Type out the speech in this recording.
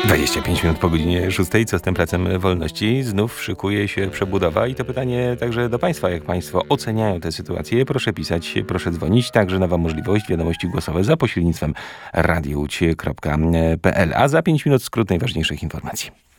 25 minut po godzinie 6. Co z tym Placem Wolności? Znów szykuje się przebudowa i to pytanie także do Państwa. Jak Państwo oceniają tę sytuację? Proszę pisać, proszę dzwonić. Także nowa możliwość, wiadomości głosowe za pośrednictwem radioucie.pl. A za 5 minut skrót najważniejszych informacji.